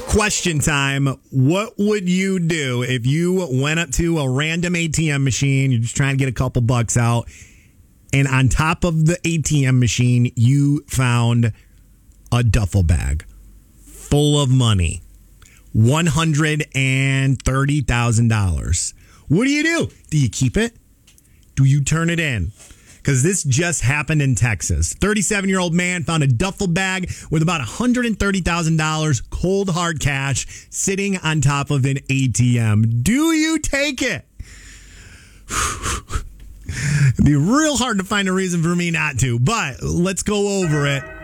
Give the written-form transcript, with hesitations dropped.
Question time. What would you do if you went up to a random ATM machine, you're just trying to get a couple bucks out, and on top of the ATM machine, you found a duffel bag full of money, $130,000. What do you do? Do you keep it? Do you turn it in? Because this just happened in Texas. 37-year-old man found a duffel bag with about $130,000 cold hard cash sitting on top of an ATM. Do you take it? It'd be real hard to find a reason for me not to, but let's go over it.